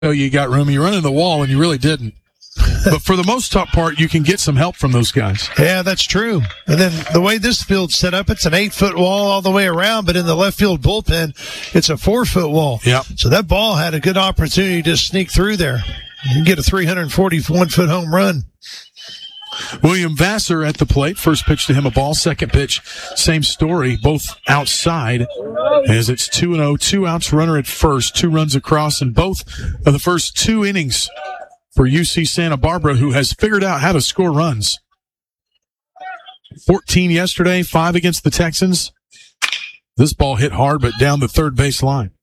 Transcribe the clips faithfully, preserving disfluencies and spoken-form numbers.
you got room. You run in the wall, and you really didn't. But for the most part, you can get some help from those guys. Yeah, that's true. And then the way this field's set up, it's an eight-foot wall all the way around, but in the left field bullpen, it's a four-foot wall. Yep. So that ball had a good opportunity to sneak through there and get a three hundred forty-one-foot home run. William Vassar at the plate. First pitch to him, a ball. Second pitch, same story, both outside. As it's two and oh, two outs, runner at first, two runs across in both of the first two innings for U C Santa Barbara, who has figured out how to score runs. fourteen yesterday, five against the Texans. This ball hit hard, but down the third base line.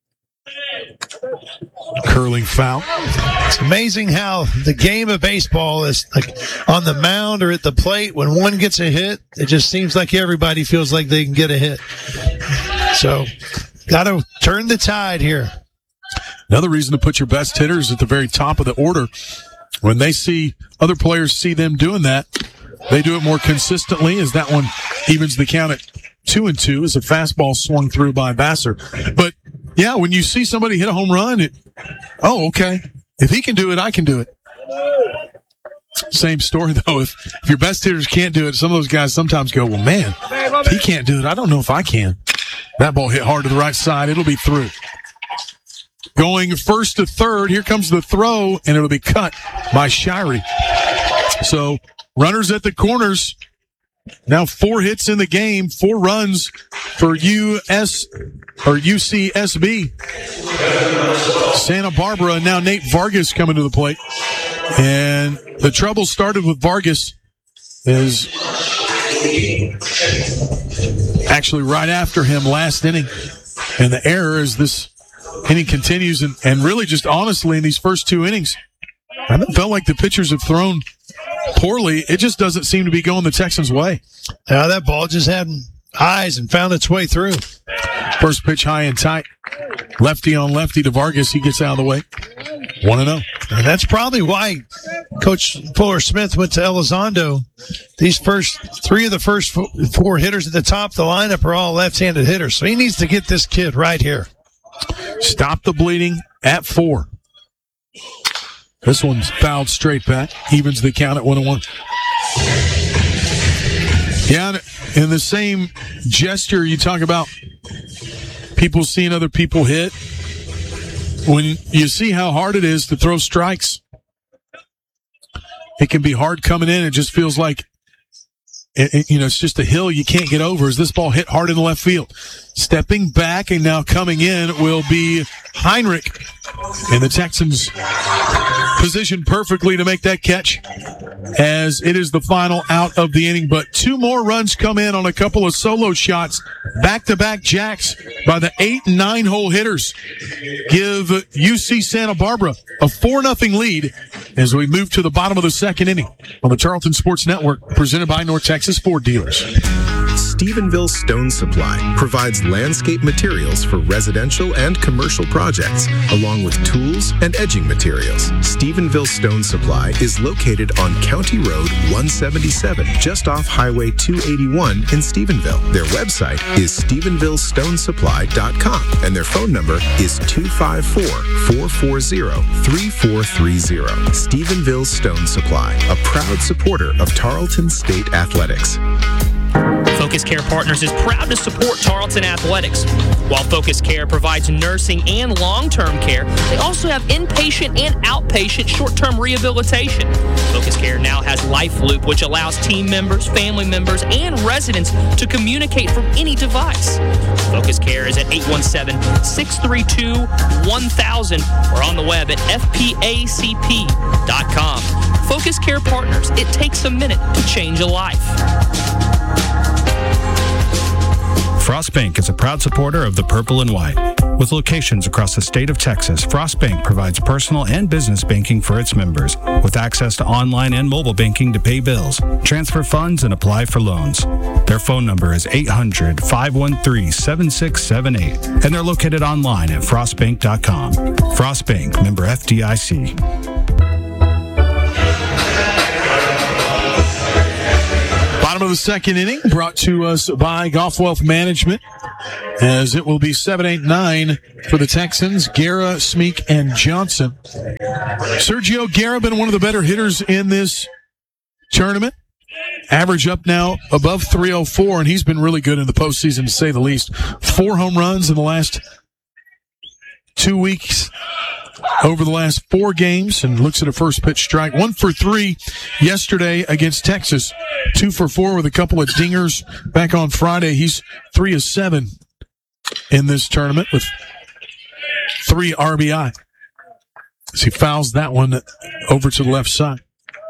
Curling foul. It's amazing how the game of baseball is like on the mound or at the plate. When one gets a hit, it just seems like everybody feels like they can get a hit. So, got to turn the tide here. Another reason to put your best hitters at the very top of the order. When they see other players see them doing that, they do it more consistently, as that one evens the count at two and two as a fastball swung through by Vassar. But yeah, when you see somebody hit a home run, it, oh, okay. If he can do it, I can do it. Same story, though. If, if your best hitters can't do it, some of those guys sometimes go, well, man, if he can't do it, I don't know if I can. That ball hit hard to the right side. It'll be through. Going first to third, here comes the throw, and it'll be cut by Shirey. So runners at the corners. Now four hits in the game, four runs for U S or U C S B. Santa Barbara, now Nate Vargas coming to the plate. And the trouble started with Vargas is actually right after him last inning. And the error is this inning continues, and, and really just honestly in these first two innings, I haven't felt like the pitchers have thrown poorly. It just doesn't seem to be going the Texans' way. Now that ball just had eyes and found its way through. First pitch high and tight. Lefty on lefty to Vargas. He gets out of the way. one and oh. And that's probably why Coach Fuller Smith went to Elizondo. These first three of the first four hitters at the top of the lineup are all left-handed hitters. So he needs to get this kid right here. Stop the bleeding at four. This one's fouled straight back. Evens the count at one and one. Yeah, in the same gesture, you talk about people seeing other people hit. When you see how hard it is to throw strikes, it can be hard coming in. It just feels like, it, it, you know, it's just a hill you can't get over. As this ball hit hard in the left field. Stepping back and now coming in will be Heinrich. And the Texans positioned perfectly to make that catch as it is the final out of the inning. But two more runs come in on a couple of solo shots. Back-to-back jacks by the eight and nine hole hitters give U C Santa Barbara a four nothing lead as we move to the bottom of the second inning on the Charlton Sports Network, presented by North Texas Ford Dealers. Stephenville Stone Supply provides landscape materials for residential and commercial projects, along with tools and edging materials. Stephenville Stone Supply is located on County Road one seventy-seven, just off Highway two eighty-one in Stephenville. Their website is stephenville stone supply dot com, and their phone number is two five four, four four zero, three four three zero. Stephenville Stone Supply, a proud supporter of Tarleton State Athletics. Focus Care Partners is proud to support Tarleton Athletics. While Focus Care provides nursing and long-term care, they also have inpatient and outpatient short-term rehabilitation. Focus Care now has Life Loop, which allows team members, family members, and residents to communicate from any device. Focus Care is at eight one seven, six three two, one thousand or on the web at f p a c p dot com. Focus Care Partners, it takes a minute to change a life. Frost Bank is a proud supporter of the Purple and White. With locations across the state of Texas, Frost Bank provides personal and business banking for its members, with access to online and mobile banking to pay bills, transfer funds, and apply for loans. Their phone number is eight hundred, five one three, seven six seven eight, and they're located online at frost bank dot com. Frost Bank, member F D I C. Bottom of the second inning, brought to us by Golf Wealth Management. as it will be seven eight nine for the Texans. Guerra, Smeek, and Johnson. Sergio Guerra been one of the better hitters in this tournament. Average up now above three oh four, and he's been really good in the postseason, to say the least. Four home runs in the last two weeks over the last four games, and looks at a first pitch strike. One for three yesterday against Texas. Two for four with a couple of dingers back on Friday. He's three of seven in this tournament with three R B I. As he fouls that one over to the left side.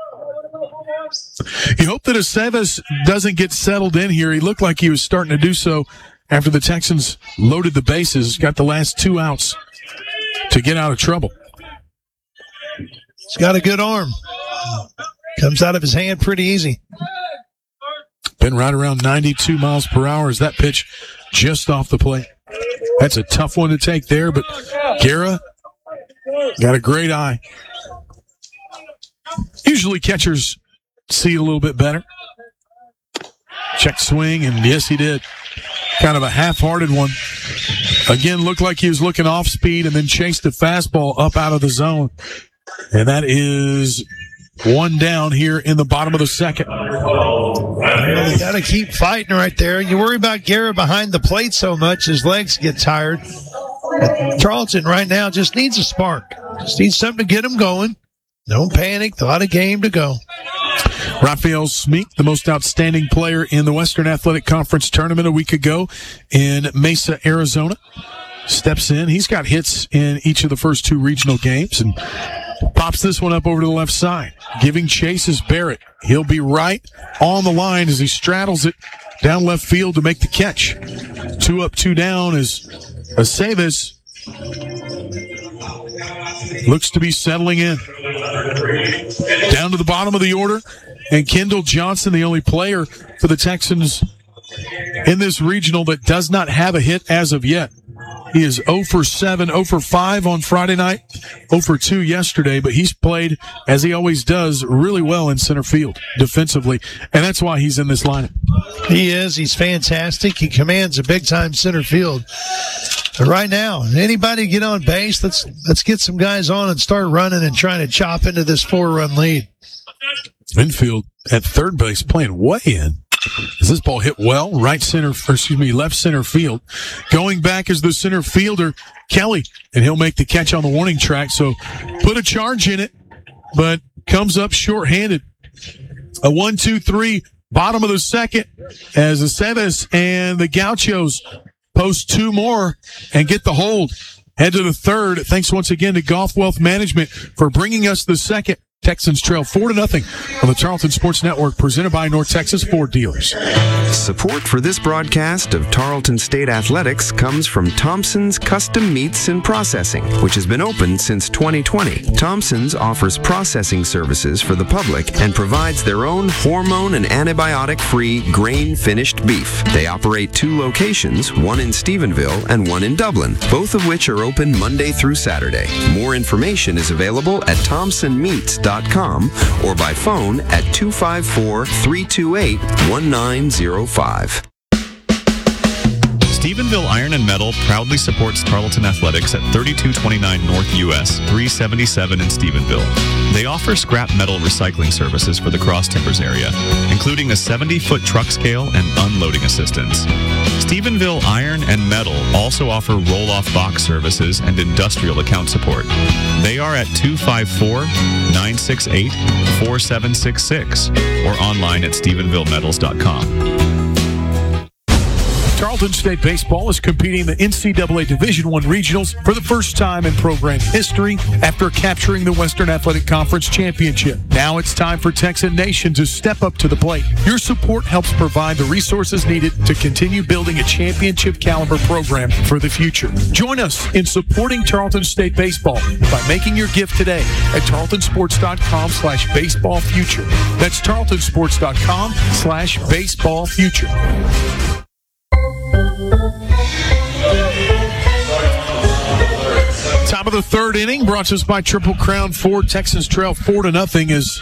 You hope that Aceves doesn't get settled in here. He looked like he was starting to do so after the Texans loaded the bases, got the last two outs to get out of trouble. He's got a good arm. Comes out of his hand pretty easy. Been right around ninety-two miles per hour as that pitch just off the plate. That's a tough one to take there, but Guerra got a great eye. Usually catchers see it a little bit better. Check swing, and yes, he did. Kind of a half-hearted one. Again, looked like he was looking off speed and then chased the fastball up out of the zone. And that is one down here in the bottom of the second. Well, you got to keep fighting right there. You worry about Guerra behind the plate so much, his legs get tired. But Tarleton right now just needs a spark. Just needs something to get him going. Don't panic. A lot of game to go. Raphael Smeek, the most outstanding player in the Western Athletic Conference tournament a week ago in Mesa, Arizona, steps in. He's got hits in each of the first two regional games and pops this one up over to the left side. Giving chase is Barrett. He'll be right on the line as he straddles it down left field to make the catch. Two up, two down as Aceves looks to be settling in. Down to the bottom of the order, and Kendall Johnson, the only player for the Texans in this regional that does not have a hit as of yet. He is oh for seven, oh for five on Friday night, oh for two yesterday, but he's played, as he always does, really well in center field defensively, and that's why he's in this lineup. He is. He's fantastic. He commands a big-time center field. But right now, anybody get on base, let's let's get some guys on and start running and trying to chop into this four-run lead. Infield at third base playing way in. As this ball hit well, right center, or excuse me, left center field. Going back is the center fielder, Kelly, and he'll make the catch on the warning track. So put a charge in it, but comes up shorthanded. A one, two, three, bottom of the second, as Aceves and the Gauchos post two more and get the hold. Head to the third. Thanks once again to Golf Wealth Management for bringing us the second. Texans trail four to nothing on the Tarleton Sports Network, presented by North Texas Ford Dealers. Support for this broadcast of Tarleton State Athletics comes from Thompson's Custom Meats and Processing, which has been open since twenty twenty. Thompson's offers processing services for the public and provides their own hormone and antibiotic-free grain-finished beef. They operate two locations, one in Stephenville and one in Dublin, both of which are open Monday through Saturday. More information is available at thompson meats dot com or by phone at two five four, three two eight, one nine zero five. Stephenville Iron and Metal proudly supports Tarleton Athletics at thirty-two twenty-nine North U S, three seventy-seven in Stephenville. They offer scrap metal recycling services for the Cross Timbers area, including a seventy-foot truck scale and unloading assistance. Stephenville Iron and Metal also offer roll-off box services and industrial account support. They are at two five four, nine six eight, four seven six six or online at stephenville metals dot com. Tarleton State Baseball is competing in the N C double A Division I Regionals for the first time in program history after capturing the Western Athletic Conference Championship. Now it's time for Texan Nation to step up to the plate. Your support helps provide the resources needed to continue building a championship caliber program for the future. Join us in supporting Tarleton State Baseball by making your gift today at tarleton sports dot com slash baseball future. That's tarleton sports dot com slash baseball future. Top of the third inning, brought to us by Triple Crown Ford. Texans trail four to nothing as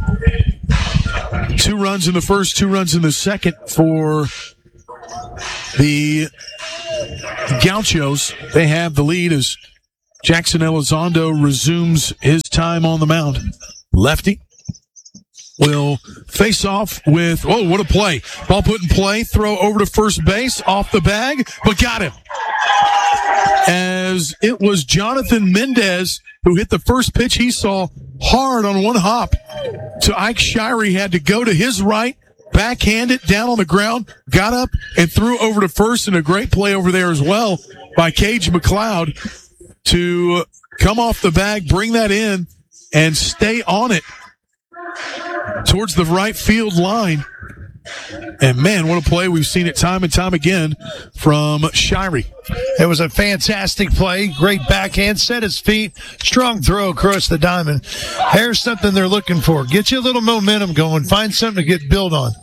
two runs in the first, two runs in the second for the Gauchos, they have the lead as Jackson Elizondo resumes his time on the mound. Lefty will face off with, oh, what a play. Ball put in play, throw over to first base, off the bag, but got him. As it was Jonathan Mendez who hit the first pitch he saw hard on one hop to Ike Shirey, had to go to his right, backhand it down on the ground, got up and threw over to first, and a great play over there as well by Cage McLeod to come off the bag, bring that in, and stay on it towards the right field line. And, man, what a play. We've seen it time and time again from Shirey. It was a fantastic play. Great backhand, set his feet, strong throw across the diamond. Here's something they're looking for. Get you a little momentum going. Find something to get built on.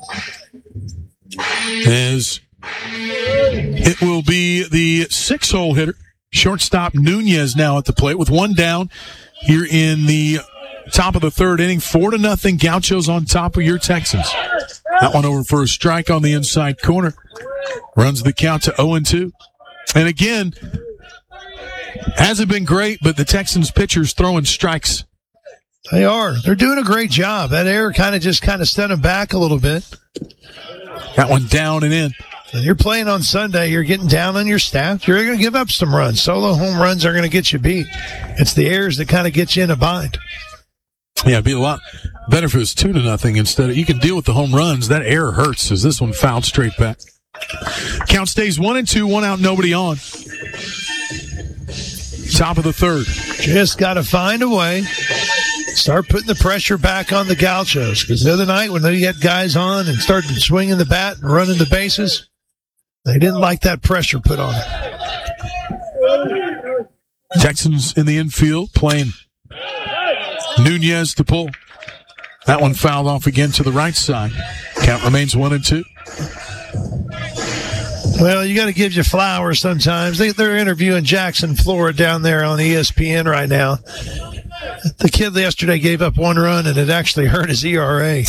As it will be the six-hole hitter, shortstop Nunez now at the plate with one down here in the top of the third inning. Four to nothing. Gauchos on top of your Texans. That one over for a strike on the inside corner. Runs the count to oh and two. And again, hasn't been great, but the Texans pitchers throwing strikes. They are. They're doing a great job. That error kind of just kind of set them back a little bit. That one down and in. And you're playing on Sunday. You're getting down on your staff. You're going to give up some runs. Solo home runs are going to get you beat. It's the errors that kind of get you in a bind. Yeah, it'd be a lot better if it was two to nothing instead of, you can deal with the home runs. That error hurts as this one fouled straight back. Count stays one and two, one out, nobody on. Top of the third. Just got to find a way. Start putting the pressure back on the Gauchos. Because the other night when they had guys on and started swinging the bat and running the bases, they didn't like that pressure put on it. Texans in the infield playing Nunez to pull. That one fouled off again to the right side. Count remains one and two. Well, you got to give you flowers sometimes. They, they're interviewing Jackson Flora down there on E S P N right now. The kid yesterday gave up one run, and it actually hurt his E R A.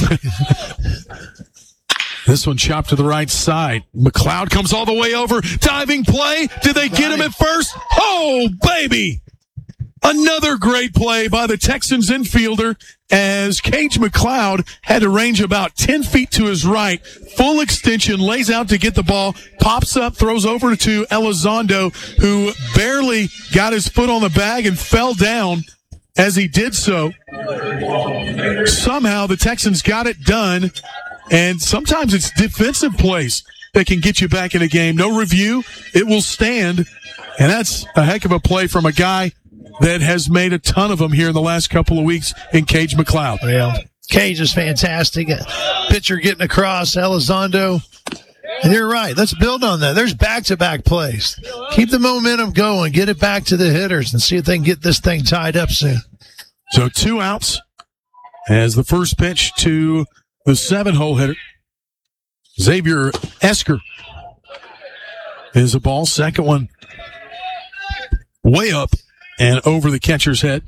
This one chopped to the right side. McLeod comes all the way over. Diving play. Did they get him at first? Oh, baby! Another great play by the Texans infielder as Cage McLeod had to range about ten feet to his right. Full extension, lays out to get the ball, pops up, throws over to Elizondo, who barely got his foot on the bag and fell down as he did so. Somehow the Texans got it done, and sometimes it's defensive plays that can get you back in a game. No review, it will stand, and that's a heck of a play from a guy that has made a ton of them here in the last couple of weeks in Cage McLeod. Yeah, Cage is fantastic. Pitcher getting across, Elizondo. And you're right. Let's build on that. There's back-to-back plays. Keep the momentum going. Get it back to the hitters and see if they can get this thing tied up soon. So two outs as the first pitch to the seven-hole hitter. Xavier Esker is a ball. Second one way up and over the catcher's head.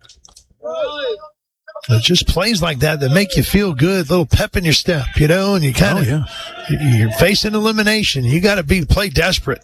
It just plays like that that make you feel good, a little pep in your step, you know, and you kind of, oh, yeah. you're facing elimination. You got to be play desperate.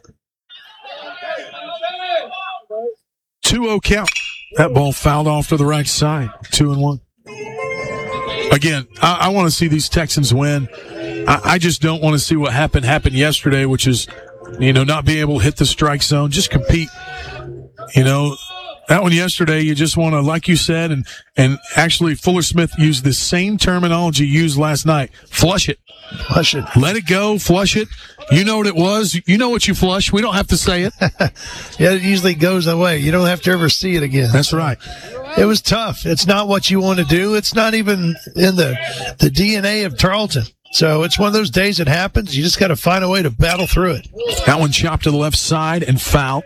two oh count. That ball fouled off to the right side. Two and one. Again, I, I want to see these Texans win. I, I just don't want to see what happened happened yesterday, which is, you know, not being able to hit the strike zone. Just compete. You know, that one yesterday, you just want to, like you said, and, and actually Fuller Smith used the same terminology used last night. Flush it. Flush it. Let it go. Flush it. You know what it was. You know what you flush. We don't have to say it. Yeah, it usually goes away. You don't have to ever see it again. That's right. It was tough. It's not what you want to do. It's not even in the, the D N A of Tarleton. So it's one of those days it happens. You just got to find a way to battle through it. That one chopped to the left side and foul.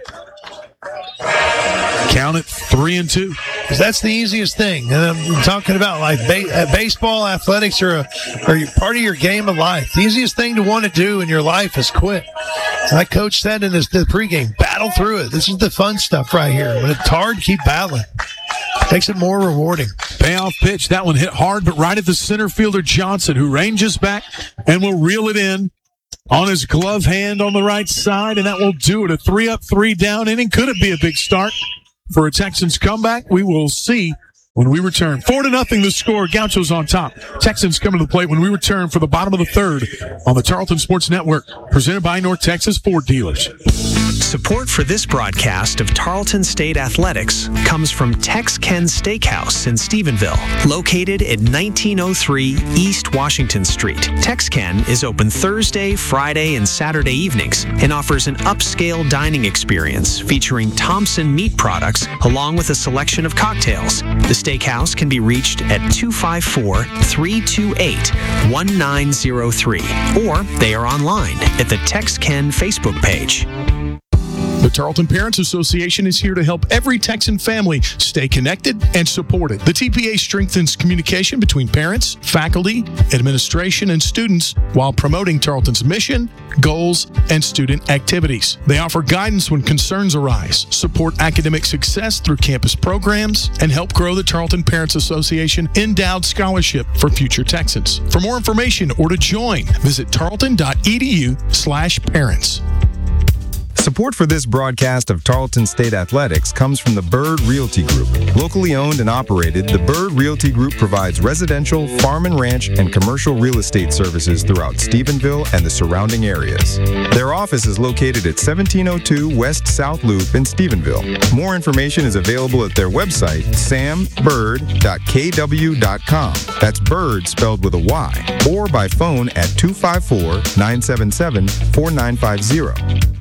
Count it three and two. Because that's the easiest thing. And I'm talking about like ba- baseball, athletics are, a, are part of your game of life. The easiest thing to want to do in your life is quit. Like Coach said in his the pregame, battle through it. This is the fun stuff right here. When it's hard, keep battling. Makes it more rewarding. Payoff pitch. That one hit hard, but right at the center fielder Johnson, who ranges back and will reel it in on his glove hand on the right side, and that will do it. A three up, three down inning. Could it be a big start for a Texans comeback? We will see when we return. Four to nothing the score. Gauchos on top. Texans coming to the plate when we return for the bottom of the third on the Tarleton Sports Network, presented by North Texas Ford Dealers. Support for this broadcast of Tarleton State Athletics comes from Tex-Ken Steakhouse in Stephenville, located at nineteen oh three East Washington Street. Tex-Ken is open Thursday, Friday, and Saturday evenings and offers an upscale dining experience featuring Thompson meat products along with a selection of cocktails. The steakhouse can be reached at two five four, three two eight, one nine zero three, or they are online at the Tex-Ken Facebook page. The Tarleton Parents Association is here to help every Texan family stay connected and supported. The T P A strengthens communication between parents, faculty, administration, and students while promoting Tarleton's mission, goals, and student activities. They offer guidance when concerns arise, support academic success through campus programs, and help grow the Tarleton Parents Association Endowed Scholarship for future Texans. For more information or to join, visit tarleton.edu slash parents. Support for this broadcast of Tarleton State Athletics comes from the Bird Realty Group. Locally owned and operated, the Bird Realty Group provides residential, farm and ranch, and commercial real estate services throughout Stephenville and the surrounding areas. Their office is located at seventeen oh two West South Loop in Stephenville. More information is available at their website, sam bird dot k w dot com. That's Bird spelled with a Y, or by phone at two five four, nine seven seven, four nine five zero.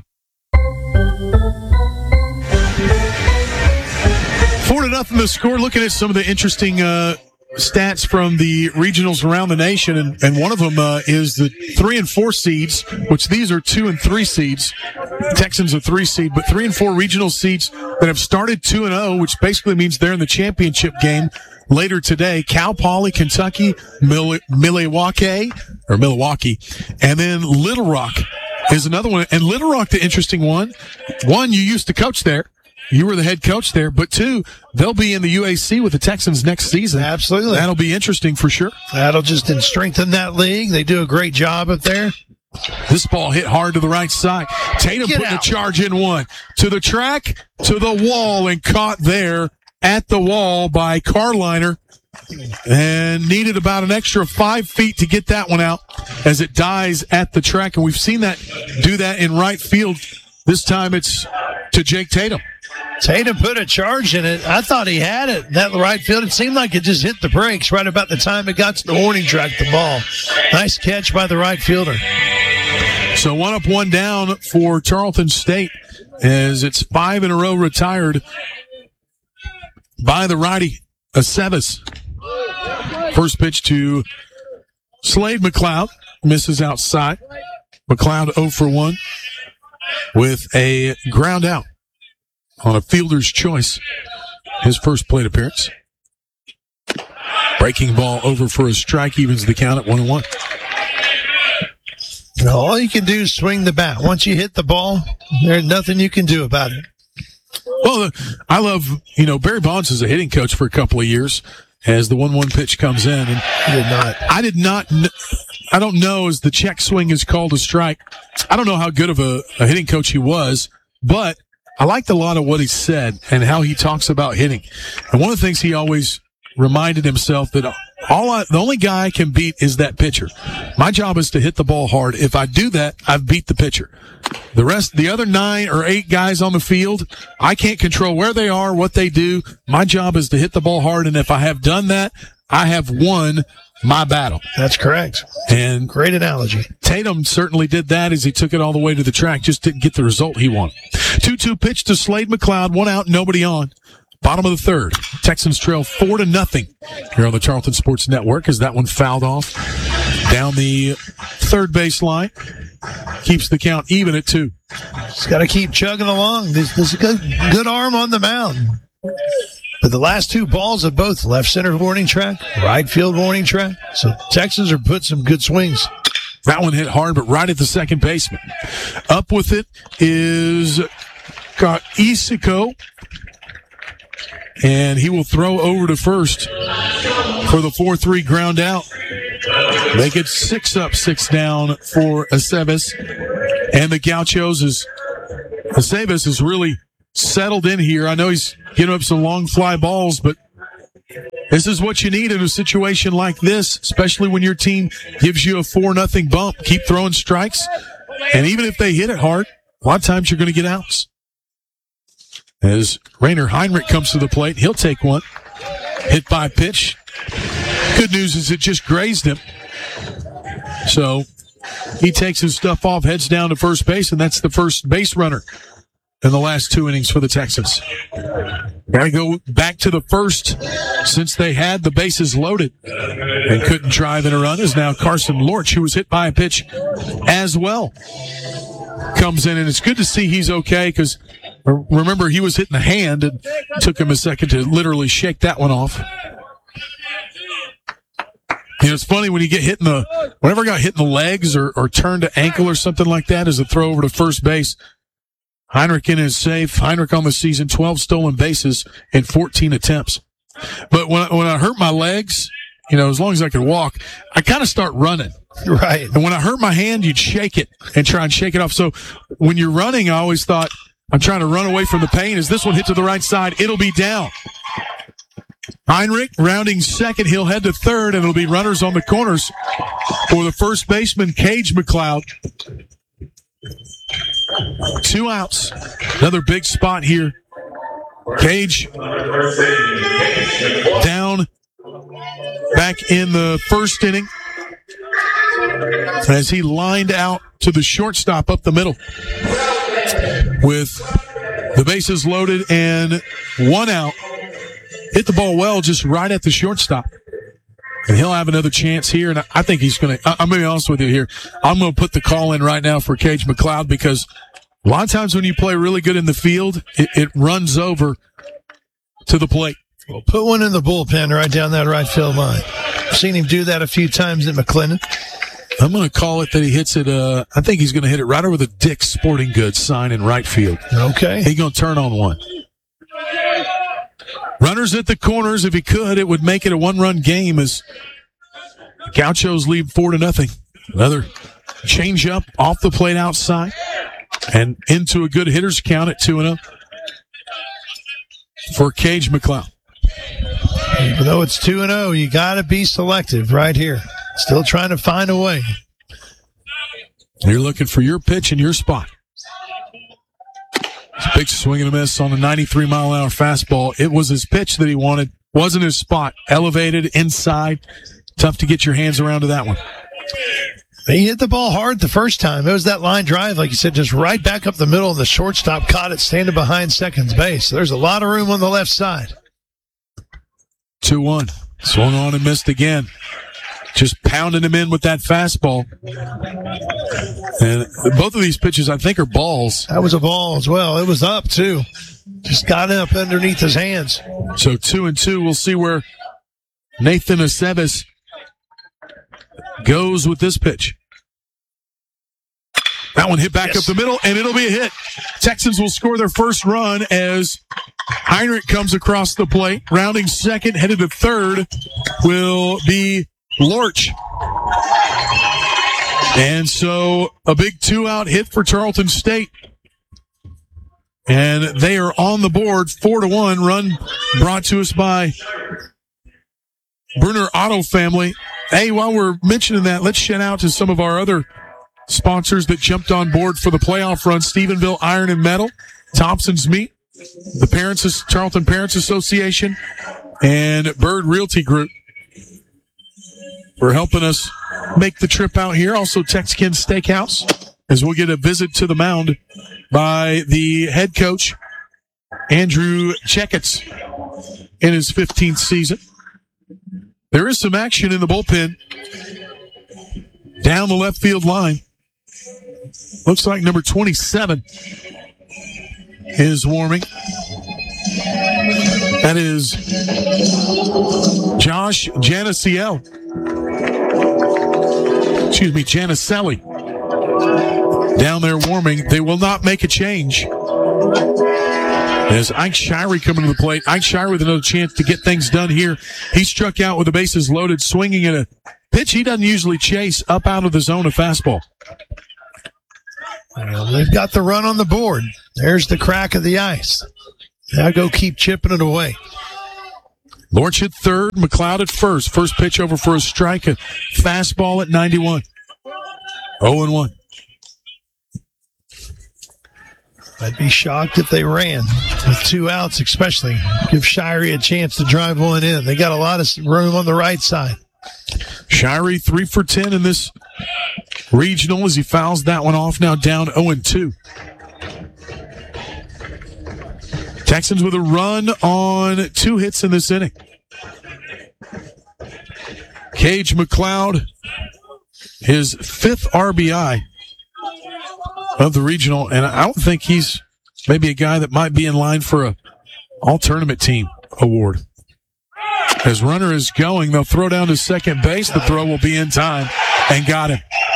Four to nothing the score. Looking at some of the interesting uh, stats from the regionals around the nation, and, and one of them uh, is the three and four seeds, which these are two and three seeds. Texans are three seed, but three and four regional seeds that have started two and zero, which basically means they're in the championship game later today. Cal Poly, Kentucky, Mil- Milwaukee or Milwaukee, and then Little Rock is another one. And Little Rock, the interesting one. One, you used to coach there. You were the head coach there. But two, they'll be in the U A C with the Texans next season. Absolutely. That'll be interesting for sure. That'll just strengthen that league. They do a great job up there. This ball hit hard to the right side. Tatum Get putting out. a charge in one. To the track, to the wall, and caught there at the wall by Carliner. And needed about an extra five feet to get that one out as it dies at the track. And we've seen that do that in right field. This time it's to Jake Tatum. Tatum put a charge in it. I thought he had it. That right field, it seemed like it just hit the brakes right about the time it got to the warning track, the ball. Nice catch by the right fielder. So one up, one down for Tarleton State as it's five in a row retired by the righty, Aceves. First pitch to Slade McLeod. Misses outside. McLeod oh for one with a ground out on a fielder's choice. His first plate appearance. Breaking ball over for a strike, evens the count at one and one. All you can do is swing the bat. Once you hit the ball, there's nothing you can do about it. Well, I love, you know, Barry Bonds is a hitting coach for a couple of years as the one one pitch comes in. And He did not. I did not, kn- I don't know as the check swing is called a strike. I don't know how good of a, a hitting coach he was, but I liked a lot of what he said and how he talks about hitting. And one of the things he always reminded himself that all I, the only guy I can beat is that pitcher. My job is to hit the ball hard. If I do that, I've beat the pitcher. The rest, the other nine or eight guys on the field, I can't control where they are, what they do. My job is to hit the ball hard, and if I have done that, I have won my battle. That's correct. And Great analogy. Tatum certainly did that as he took it all the way to the track, just didn't get the result he wanted. two two pitch to Slade McLeod, one out, nobody on. Bottom of the third. Texans trail four to nothing here on the Tarleton Sports Network as that one fouled off down the third base line. Keeps the count even at two. Just got to keep chugging along. This, this is a good, good arm on the mound. But the last two balls have both left center warning track, right field warning track. So Texans are putting some good swings. That one hit hard, but right at the second baseman. Up with it is got Isiko. And he will throw over to first for the four three ground out. Make it six up, six down for Aceves. And the Gauchos is Aceves is really settled in here. I know he's getting up some long fly balls, but this is what you need in a situation like this, especially when your team gives you a four nothing bump. Keep throwing strikes, and even if they hit it hard, a lot of times you're going to get outs. As Rainer Heinrich comes to the plate, he'll take one. Hit by pitch. Good news is it just grazed him. So he takes his stuff off, heads down to first base, and that's the first base runner in the last two innings for the Texans. Got to go back to the first since they had the bases loaded and couldn't drive in a run. Is now Carson Lorch, who was hit by a pitch as well, comes in, and it's good to see he's okay because remember he was hitting the hand and it took him a second to literally shake that one off. You know, it's funny when you get hit in the, whenever I got hit in the legs or, or turned to ankle or something like that as a throw over to first base, Heinrich in is safe. Heinrich on the season, twelve stolen bases in fourteen attempts. But when I, when I hurt my legs, you know, as long as I could walk, I kind of start running. Right. And when I hurt my hand, you'd shake it and try and shake it off. So when you're running, I always thought, I'm trying to run away from the pain. As this one hit to the right side, it'll be down. Heinrich rounding second. He'll head to third, and it'll be runners on the corners for the first baseman, Cage McLeod. Two outs. Another big spot here. Cage down back in the first inning as he lined out to the shortstop up the middle with the bases loaded and one out. Hit the ball well just right at the shortstop. And he'll have another chance here, and I think he's going to – I'm going to be honest with you here. I'm going to put the call in right now for Cage McLeod because a lot of times when you play really good in the field, it, it runs over to the plate. Well, put one in the bullpen right down that right field line. I've seen him do that a few times at McLennan. I'm going to call it that he hits it uh, – I think he's going to hit it right over the Dick's Sporting Goods sign in right field. Okay. He's going to turn on one. Runners at the corners. If he could, it would make it a one-run game as Gauchos lead four to nothing. Another change-up off the plate outside and into a good hitter's count at two and oh for Cage McLeod. Even though it's two and oh, you got to be selective right here. Still trying to find a way. You're looking for your pitch and your spot. Big swing and a miss on a ninety-three mile an hour fastball. It was his pitch that he wanted. Wasn't his spot. Elevated inside. Tough to get your hands around to that one. He hit the ball hard the first time. It was that line drive, like you said, just right back up the middle, and the shortstop caught it standing behind second base. So there's a lot of room on the left side. two one. Swung on and missed again. Just pounding him in with that fastball. And both of these pitches, I think, are balls. That was a ball as well. It was up, too. Just got up underneath his hands. So two and two. We'll see where Nathan Aceves goes with this pitch. That one hit back yes. up the middle, and it'll be a hit. Texans will score their first run as Heinrich comes across the plate. Rounding second, headed to third, will be Lorch. And so a big two-out hit for Tarleton State. And they are on the board, four to one. Run brought to us by Bruner Auto Family. Hey, while we're mentioning that, let's shout out to some of our other sponsors that jumped on board for the playoff run. Stephenville Iron and Metal, Thompson's Meat, the Parents, Tarleton Parents Association, and Bird Realty Group for helping us make the trip out here. Also, Tex-Ken Steakhouse, as we'll get a visit to the mound by the head coach, Andrew Checketts, in his fifteenth season. There is some action in the bullpen down the left field line. Looks like number twenty-seven is warming. That is Josh Janiciel. Excuse me, Janicelli. Down there warming. They will not make a change As Ike Shirey coming to the plate. Ike Shirey with another chance to get things done here. He struck out with the bases loaded, swinging at a pitch he doesn't usually chase, up out of the zone of fastball. Well, they've got the run on the board. There's the crack of the ice. Now go keep chipping it away. Lorch at third, McLeod at first. First pitch over for a strike, a fastball at ninety-one. oh and one. I'd be shocked if they ran with two outs, especially. Give Shirey a chance to drive one in. They got a lot of room on the right side. Shirey three for ten in this regional as he fouls that one off, now down oh and two. Texans with a run on two hits in this inning. Cage McLeod, his fifth R B I of the regional, and I don't think he's maybe a guy that might be in line for a all-tournament team award. As runner is going, they'll throw down to second base. The throw will be in time, and got him.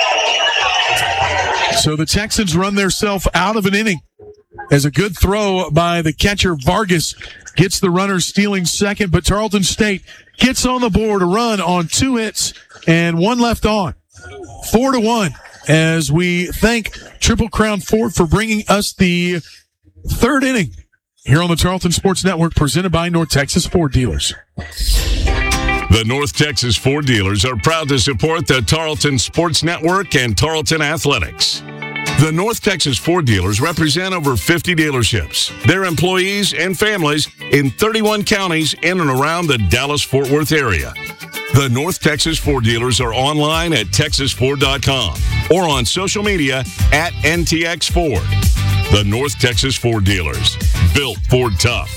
So the Texans run themselves out of an inning as a good throw by the catcher Vargas gets the runner stealing second, but Tarleton State gets on the board, a run on two hits and one left on. Four to one as we thank Triple Crown Ford for bringing us the third inning here on the Tarleton Sports Network, presented by North Texas Ford Dealers. The North Texas Ford Dealers are proud to support the Tarleton Sports Network and Tarleton Athletics. The North Texas Ford Dealers represent over fifty dealerships, their employees and families in thirty-one counties in and around the Dallas-Fort Worth area. The North Texas Ford Dealers are online at texas ford dot com or on social media at N T X Ford. The North Texas Ford Dealers, built Ford tough.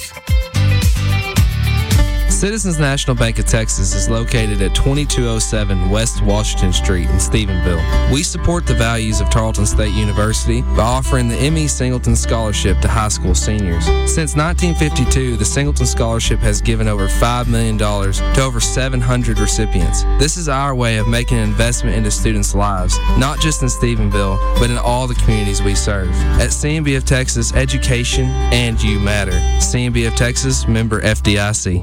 Citizens National Bank of Texas is located at twenty-two oh seven West Washington Street in Stephenville. We support the values of Tarleton State University by offering the M E Singleton Scholarship to high school seniors. Since nineteen fifty-two, the Singleton Scholarship has given over five million dollars to over seven hundred recipients. This is our way of making an investment into students' lives, not just in Stephenville, but in all the communities we serve. At C N B of Texas, education and you matter. C N B of Texas, member F D I C.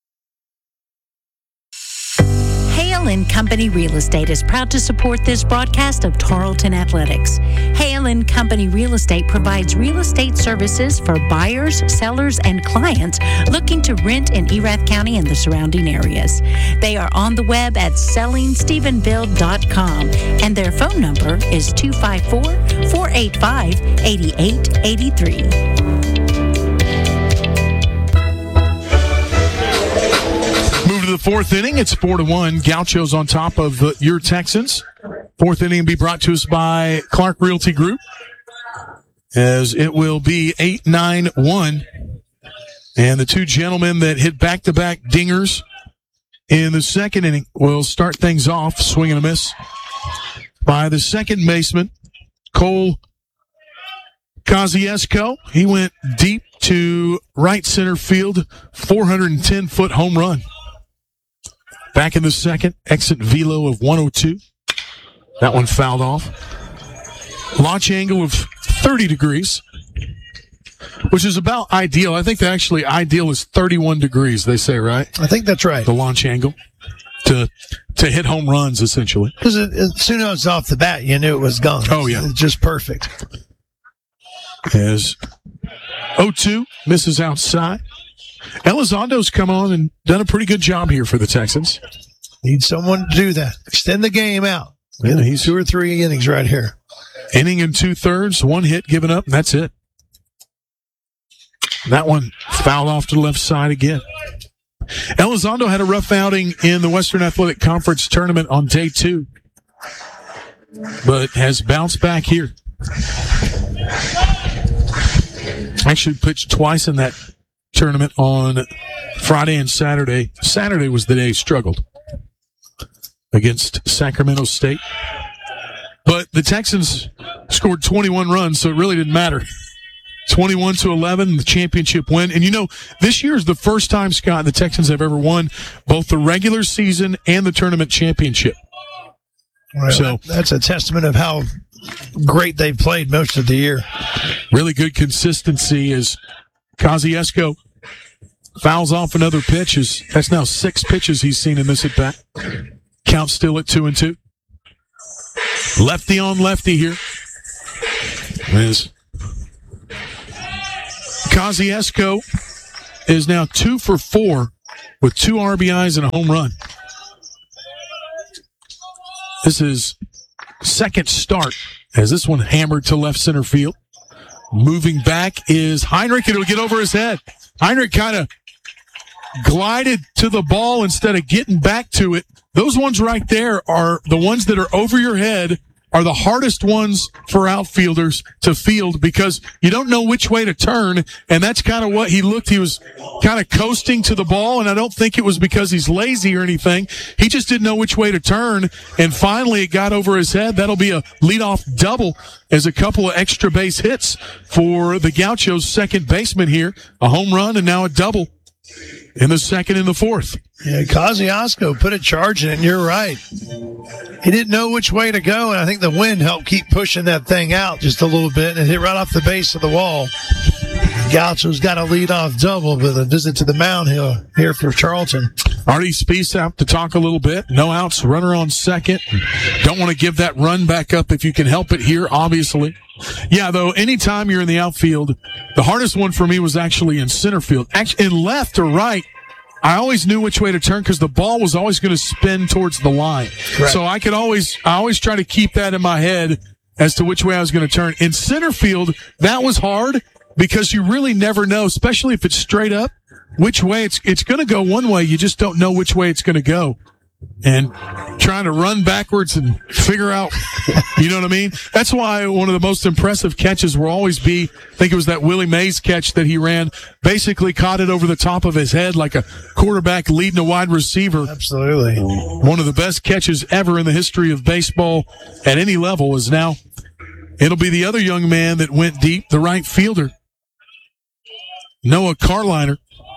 Hale and Company Real Estate is proud to support this broadcast of Tarleton Athletics. Hale and Company Real Estate provides real estate services for buyers, sellers, and clients looking to rent in Erath County and the surrounding areas. They are on the web at selling stephenville dot com, and their phone number is two five four, four eight five, eight eight eight three. The fourth inning, it's four to one. Gauchos on top of the, your Texans. Fourth inning will be brought to us by Clark Realty Group, as it will be eight nine one. And the two gentlemen that hit back-to-back dingers in the second inning will start things off. Swing and a miss by the second baseman, Cole Kosciuszko. He went deep to right center field, four hundred ten foot home run. Back in the second, exit velo of one oh two. That one fouled off. Launch angle of thirty degrees, which is about ideal. I think that actually ideal is thirty-one degrees, they say, right? I think that's right. The launch angle to to hit home runs, essentially. Because as soon as off the bat, you knew it was gone. Oh, yeah. It's just perfect. As oh two misses outside. Elizondo's come on and done a pretty good job here for the Texans. Need someone to do that. Extend the game out. Yeah, he's two or three innings right here. Inning and two thirds, one hit given up, and that's it. That one fouled off to the left side again. Elizondo had a rough outing in the Western Athletic Conference tournament on day two, but has bounced back here. Actually pitched twice in that tournament on Friday and Saturday. Saturday was the day he struggled against Sacramento State. But the Texans scored twenty-one runs, so it really didn't matter. twenty-one to eleven, the championship win. And you know, this year is the first time, Scott, the Texans have ever won both the regular season and the tournament championship. Well, so that's a testament of how great they've played most of the year. Really good consistency as Kosciuszko fouls off another pitch. That's now six pitches he's seen in this at bat. Count still at two and two. Lefty on lefty here. Is Kosciuszko is now two for four with two R B Is and a home run. This is second start as this one hammered to left center field. Moving back is Heinrich, and it'll get over his head. Heinrich kind of glided to the ball instead of getting back to it. Those ones right there are the ones that are over your head, are the hardest ones for outfielders to field because you don't know which way to turn, and that's kind of what he looked. He was kind of coasting to the ball, and I don't think it was because he's lazy or anything. He just didn't know which way to turn, and finally it got over his head. That'll be a leadoff double as a couple of extra base hits for the Gauchos' second baseman here. A home run and now a double in the second and the fourth. Yeah, Kosciuszko put a charge in it, and you're right. He didn't know which way to go, and I think the wind helped keep pushing that thing out just a little bit, and it hit right off the base of the wall. Gaucho's got a leadoff double with a visit to the mound here, here for Charlton. Artie Spieth out to talk a little bit. No outs, runner on second. Don't want to give that run back up if you can help it here, obviously. Yeah, though, anytime you're in the outfield, the hardest one for me was actually in center field. Actually, in left or right, I always knew which way to turn because the ball was always going to spin towards the line. Correct. So I could always, I always try to keep that in my head as to which way I was going to turn. In center field, that was hard because you really never know, especially if it's straight up, which way it's, it's going to go one way. You just don't know which way it's going to go. And trying to run backwards and figure out, you know what I mean? That's why one of the most impressive catches will always be, I think it was that Willie Mays catch that he ran, basically caught it over the top of his head like a quarterback leading a wide receiver. Absolutely. One of the best catches ever in the history of baseball at any level is now, it'll be the other young man that went deep, the right fielder, Noah Carliner.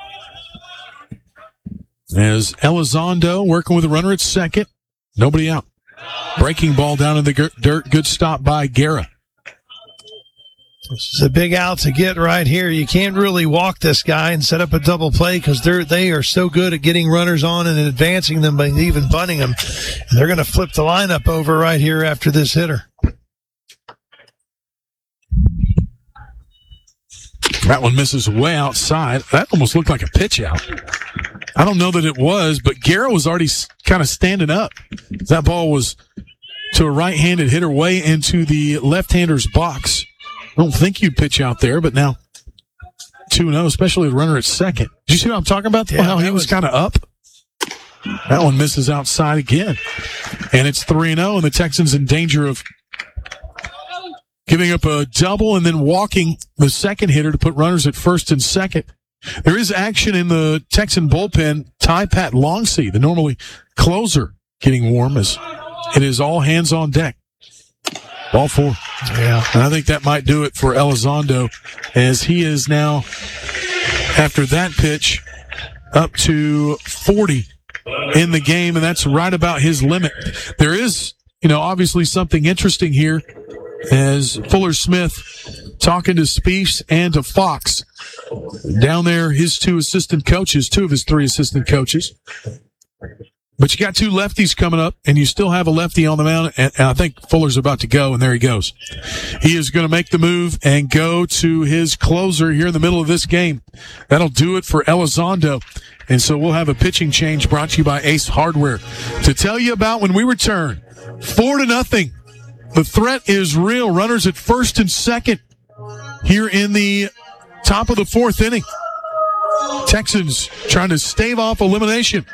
As Elizondo working with a runner at second. Nobody out. Breaking ball down in the dirt. Good stop by Guerra. This is a big out to get right here. You can't really walk this guy and set up a double play because they're they are so good at getting runners on and advancing them by even bunting them. And they're going to flip the lineup over right here after this hitter. That one misses way outside. That almost looked like a pitch out. I don't know that it was, but Guerra was already kind of standing up. That ball was to a right-handed hitter way into the left-hander's box. I don't think you'd pitch out there, but now two and oh, especially the runner at second. Did you see what I'm talking about? Yeah, how he was, was kind of up? That one misses outside again. And it's three and oh, and the Texans in danger of giving up a double and then walking the second hitter to put runners at first and second. There is action in the Texan bullpen. Ty Pat Longsea, the normally closer, getting warm as it is all hands on deck. Ball four. Yeah. And I think that might do it for Elizondo as he is now, after that pitch, up to forty in the game, and that's right about his limit. There is, you know, obviously something interesting here as Fuller Smith talking to Spieth and to Fox. Down there, his two assistant coaches, two of his three assistant coaches. But you got two lefties coming up, and you still have a lefty on the mound, and, and I think Fuller's about to go, and there he goes. He is going to make the move and go to his closer here in the middle of this game. That'll do it for Elizondo. And so we'll have a pitching change brought to you by Ace Hardware to tell you about when we return. Four to nothing. The threat is real. Runners at first and second here in the top of the fourth inning. Texans trying to stave off elimination.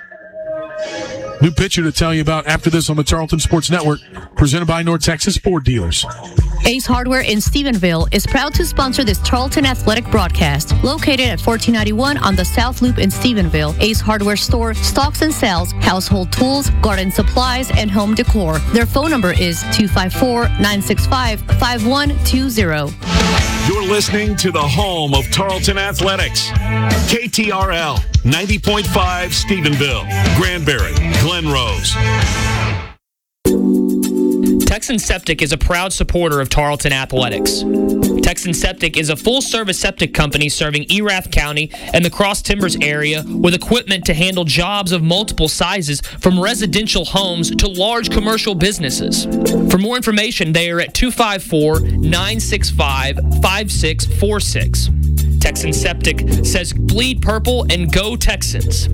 New pitcher to tell you about after this on the Tarleton Sports Network, presented by North Texas Ford Dealers. Ace Hardware in Stephenville is proud to sponsor this Tarleton Athletic broadcast. Located at fourteen ninety-one on the South Loop in Stephenville, Ace Hardware store stocks and sells household tools, garden supplies, and home decor. Their phone number is two five four, nine six five, five one two zero. You're listening to the home of Tarleton Athletics. K T R L, ninety point five Stephenville, Granbury, Glen Rose. Texan Septic is a proud supporter of Tarleton Athletics. Texan Septic is a full-service septic company serving Erath County and the Cross Timbers area with equipment to handle jobs of multiple sizes, from residential homes to large commercial businesses. For more information, they are at two five four, nine six five, five six four six. Texan Septic says bleed purple and go Texans.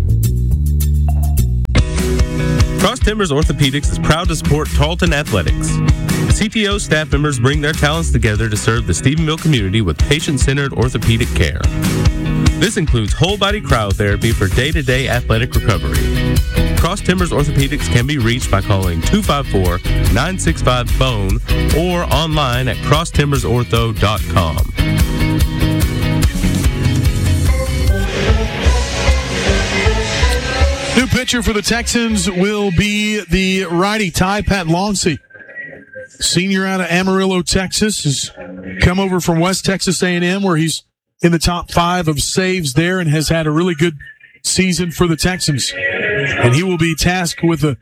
Cross Timbers Orthopedics is proud to support Tarleton Athletics. C T O staff members bring their talents together to serve the Stephenville community with patient-centered orthopedic care. This includes whole-body cryotherapy for day-to-day athletic recovery. Cross Timbers Orthopedics can be reached by calling two five four, nine six five, P H O N E or online at cross timbers ortho dot com. New pitcher for the Texans will be the righty Ty Pat Longsey. Senior out of Amarillo, Texas, has come over from West Texas A and M, where he's in the top five of saves there and has had a really good season for the Texans. And he will be tasked with a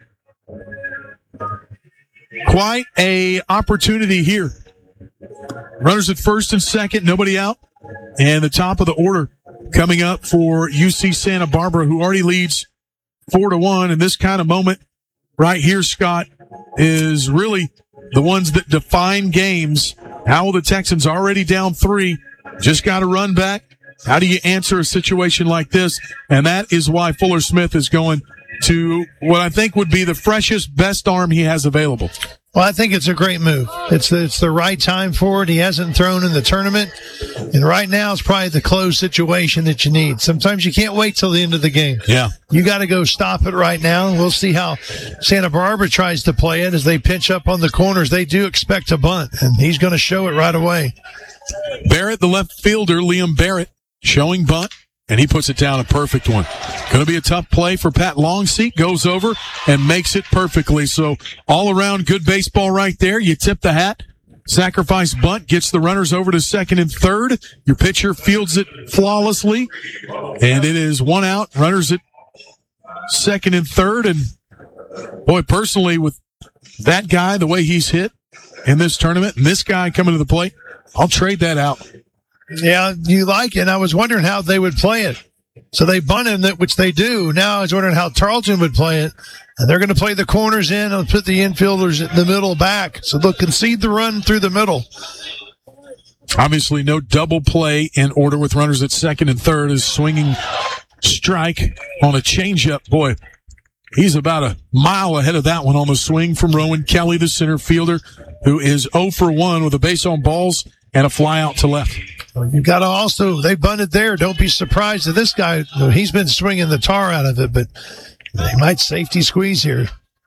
quite a opportunity here. Runners at first and second, nobody out. And the top of the order coming up for U C Santa Barbara, who already leads four to one. And this kind of moment right here, Scott, is really the ones that define games. How will the Texans, already down three, just got to run back? How do you answer a situation like this? And that is why Fuller Smith is going to what I think would be the freshest, best arm he has available. Well, I think it's a great move. It's the, it's the right time for it. He hasn't thrown in the tournament. And right now it's probably the close situation that you need. Sometimes you can't wait till the end of the game. Yeah. You got to go stop it right now. We'll see how Santa Barbara tries to play it as they pinch up on the corners. They do expect a bunt, and he's going to show it right away. Barrett, the left fielder, Liam Barrett, showing bunt, and he puts it down, a perfect one. Going to be a tough play for Pat Longseat. Goes over and makes it perfectly. So all around good baseball right there. You tip the hat. Sacrifice bunt gets the runners over to second and third. Your pitcher fields it flawlessly, and it is one out. Runners at second and third. And boy, personally, with that guy, the way he's hit in this tournament, and this guy coming to the plate, I'll trade that out. Yeah, you like it. I was wondering how they would play it. So they bunted it, which they do. Now I was wondering how Tarleton would play it. And they're going to play the corners in and put the infielders in the middle back. So they'll concede the run through the middle. Obviously, no double play in order with runners at second and third. Is swinging strike on a changeup. Boy, he's about a mile ahead of that one on the swing from Rowan Kelly, the center fielder, who is oh for one with a base on balls and a fly out to left. You've got to also, they bunted there. Don't be surprised that this guy, he's been swinging the tar out of it, but they might safety squeeze here.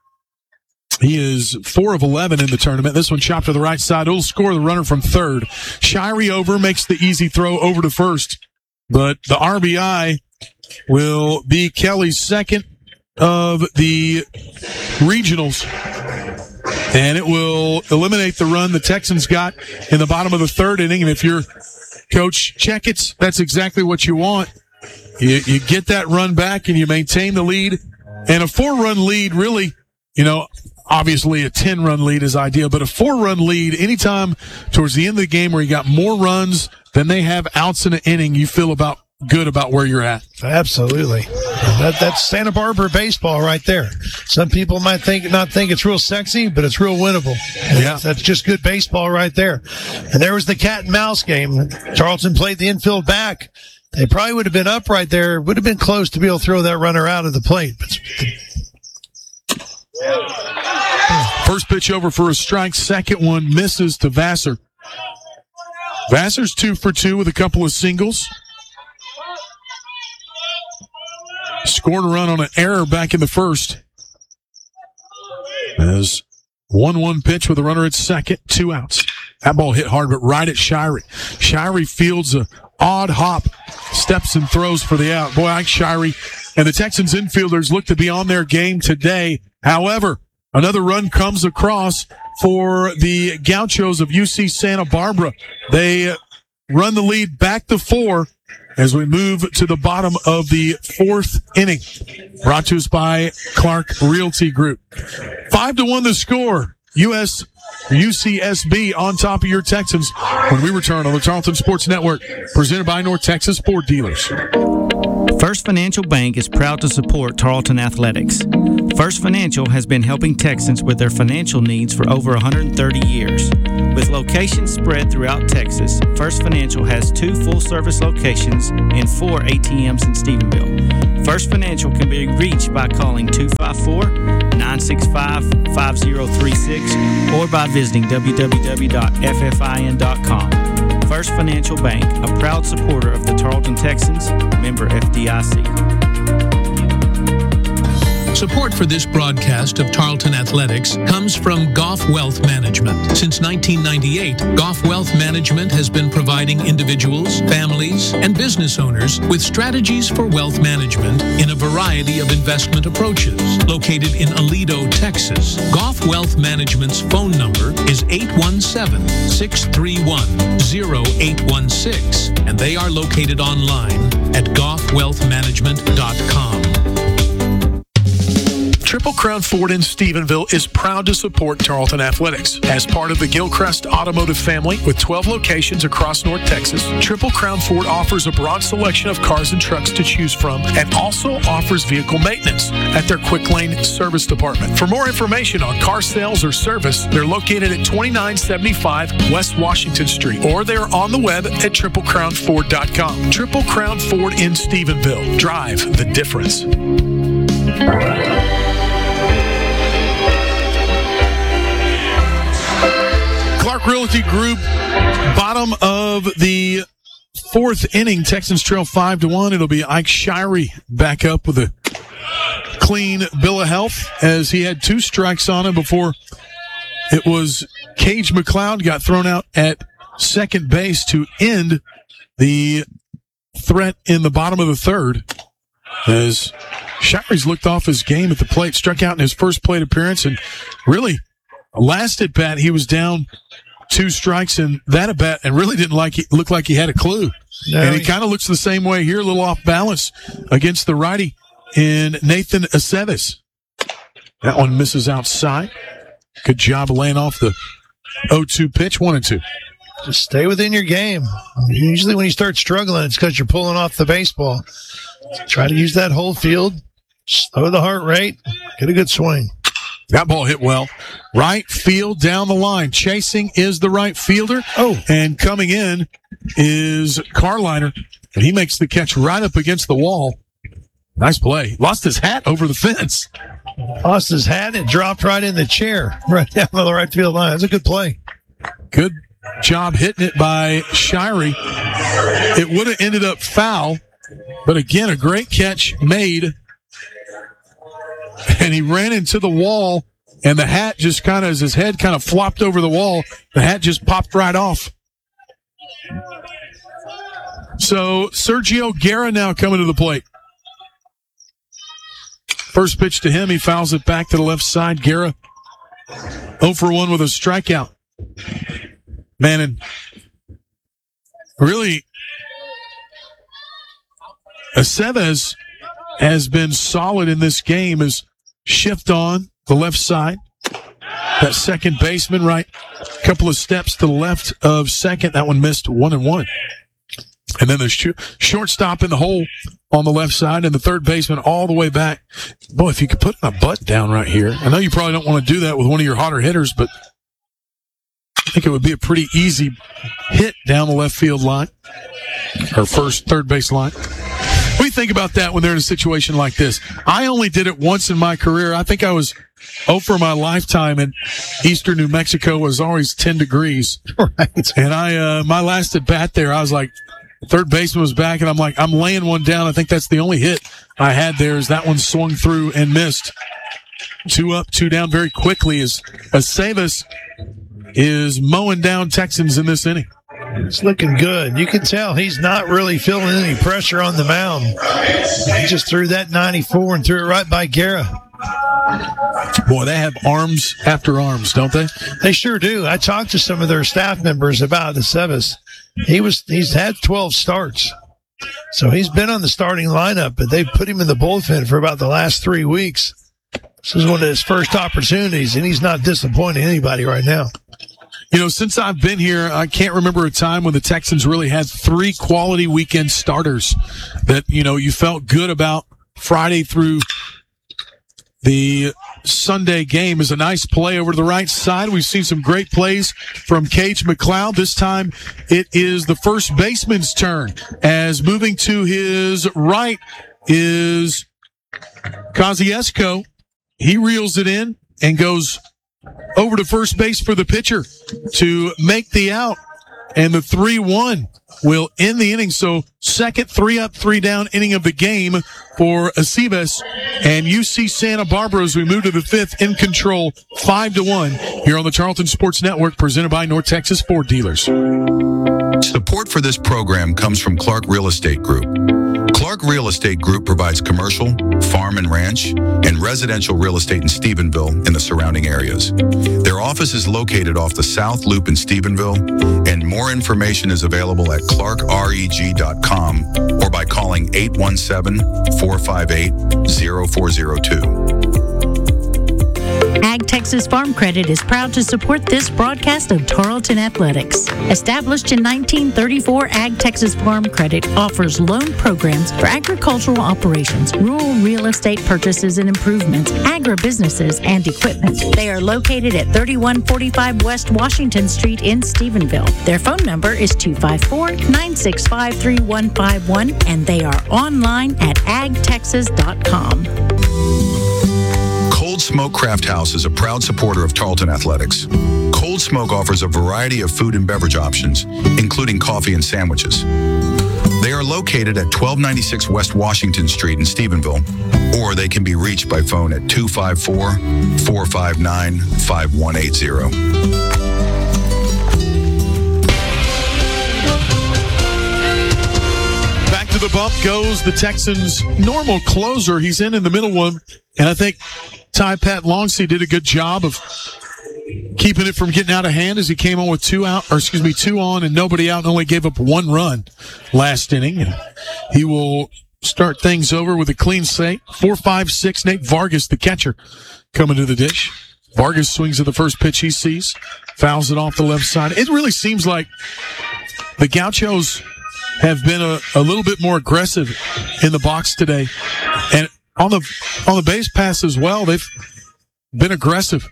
He is four of eleven in the tournament. This one chopped to the right side. It'll score the runner from third. Shirey over, makes the easy throw over to first. But the R B I will be Kelly's second of the regionals. And it will eliminate the run the Texans got in the bottom of the third inning. And if you're Coach Checketts, that's exactly what you want. You, you get that run back and you maintain the lead. And a four-run lead, really, you know, obviously a ten-run lead is ideal, but a four-run lead, anytime towards the end of the game where you got more runs than they have outs in an inning, you feel about good about where you're at. Absolutely. That, that's Santa Barbara baseball right there. Some people might think not think it's real sexy, but it's real winnable. And yeah. That's, that's just good baseball right there. And there was the cat and mouse game. Tarleton played the infield back. They probably would have been up right there, would have been close to be able to throw that runner out of the plate. First pitch over for a strike. Second one misses to Vassar. Vassar's two for two with a couple of singles. Scored a run on an error back in the first. As one one pitch with a runner at second, two outs. That ball hit hard, but right at Shirey. Shirey fields a odd hop, steps and throws for the out. Boy, Ike Shirey and the Texans infielders look to be on their game today. However, another run comes across for the Gauchos of U C Santa Barbara. They run the lead back to four as we move to the bottom of the fourth inning. Brought to us by Clark Realty Group. Five to one the score. U S U C S B on top of your Texans when we return on the Tarleton Sports Network, presented by North Texas Ford Dealers. First Financial Bank is proud to support Tarleton Athletics. First Financial has been helping Texans with their financial needs for over one hundred thirty years. With locations spread throughout Texas, First Financial has two full-service locations and four A T Ms in Stephenville. First Financial can be reached by calling two five four, nine six five, five zero three six or by visiting w w w dot f f i n dot com. First Financial Bank, a proud supporter of the Tarleton Texans, member F D I C. Support for this broadcast of Tarleton Athletics comes from Goff Wealth Management. Since nineteen ninety-eight, Goff Wealth Management has been providing individuals, families, and business owners with strategies for wealth management in a variety of investment approaches. Located in Aledo, Texas, Goff Wealth Management's phone number is eight one seven, six three one, zero eight one six, and they are located online at goff wealth management dot com. Triple Crown Ford in Stephenville is proud to support Tarleton Athletics. As part of the Gilchrist Automotive family with twelve locations across North Texas, Triple Crown Ford offers a broad selection of cars and trucks to choose from and also offers vehicle maintenance at their Quick Lane Service Department. For more information on car sales or service, they're located at twenty-nine seventy-five West Washington Street, or they're on the web at triple crown ford dot com. Triple Crown Ford in Stephenville. Drive the difference. Clark Realty Group, bottom of the fourth inning. Texans trail five to one. It'll be Ike Shirey back up with a clean bill of health as he had two strikes on him before it was Cage McLeod got thrown out at second base to end the threat in the bottom of the third. As Shirey's looked off his game at the plate, struck out in his first plate appearance, and really last at bat he was down two strikes in that at bat and really didn't like it, look like he had a clue. No, and he kind of looks the same way here, a little off balance against the righty in Nathan Aceves. That one misses outside. Good job of laying off the oh two pitch, one and two. Just stay within your game. Usually when you start struggling, it's because you're pulling off the baseball. Try to use that whole field, slow the heart rate, get a good swing. That ball hit well. Right field down the line. Chasing is the right fielder. Oh. And coming in is Carliner. And he makes the catch right up against the wall. Nice play. Lost his hat over the fence. Lost his hat and it dropped right in the chair. Right down the right field line. That's a good play. Good job hitting it by Shirey. It would have ended up foul. But again, a great catch made. And he ran into the wall, and the hat just kind of, as his head kind of flopped over the wall, the hat just popped right off. So Sergio Guerra now coming to the plate. First pitch to him, he fouls it back to the left side. Guerra oh for one with a strikeout. Man, and really, Aceves has been solid in this game as shift on the left side. That second baseman, right, a couple of steps to the left of second. That one missed one and one. And then the sh- shortstop in the hole on the left side and the third baseman all the way back. Boy, if you could put a butt down right here. I know you probably don't want to do that with one of your hotter hitters, but I think it would be a pretty easy hit down the left field line, or first, third base line. What do you think about that when they're in a situation like this? I only did it once in my career. I think I was oh for my lifetime in eastern New Mexico. Was always ten degrees. Right. And I, uh, my last at bat there, I was like, third baseman was back, and I'm like, I'm laying one down. I think that's the only hit I had there is that one swung through and missed. Two up, two down very quickly as Aceves is mowing down Texans in this inning. It's looking good. You can tell he's not really feeling any pressure on the mound. He just threw that ninety-four and threw it right by Guerra. Boy, they have arms after arms, don't they? They sure do. I talked to some of their staff members about Aceves. He was he's had twelve starts. So he's been on the starting lineup, but they've put him in the bullpen for about the last three weeks. This is one of his first opportunities, and he's not disappointing anybody right now. You know, since I've been here, I can't remember a time when the Texans really had three quality weekend starters that, you know, you felt good about Friday through the Sunday game. Is a nice play over to the right side. We've seen some great plays from Cage McLeod. This time it is the first baseman's turn, as moving to his right is Kosciuszko. He reels it in and goes over to first base for the pitcher to make the out. And the three one will end the inning. So second three up, three down inning of the game for Aceves. And U C Santa Barbara, as we move to the fifth, in control five to one here on the Tarleton Sports Network, presented by North Texas Ford Dealers. Support for this program comes from Clark Real Estate Group. Clark Real Estate Group provides commercial, farm and ranch, and residential real estate in Stephenville and the surrounding areas. Their office is located off the South Loop in Stephenville, and more information is available at clark reg dot com or by calling eight one seven, four five eight, zero four zero two. Ag Texas Farm Credit is proud to support this broadcast of Tarleton Athletics. Established in nineteen thirty-four, Ag Texas Farm Credit offers loan programs for agricultural operations, rural real estate purchases and improvements, agribusinesses, and equipment. They are located at thirty-one forty-five West Washington Street in Stephenville. Their phone number is two five four, nine six five, three one five one, and they are online at ag texas dot com. Cold Smoke Craft House is a proud supporter of Tarleton Athletics. Cold Smoke offers a variety of food and beverage options, including coffee and sandwiches. They are located at twelve ninety-six West Washington Street in Stephenville, or they can be reached by phone at two five four, four five nine, five one eight zero. Back to the bump goes the Texans' normal closer. He's in in the middle one, and I think Ty Pat Longsey did a good job of keeping it from getting out of hand as he came on with two out, or excuse me, two on and nobody out, and only gave up one run last inning. And he will start things over with a clean slate. Four, five, six. Nate Vargas, the catcher, coming to the dish. Vargas swings at the first pitch he sees, fouls it off the left side. It really seems like the Gauchos have been a, a little bit more aggressive in the box today, and on the on the base pass as well. They've been aggressive.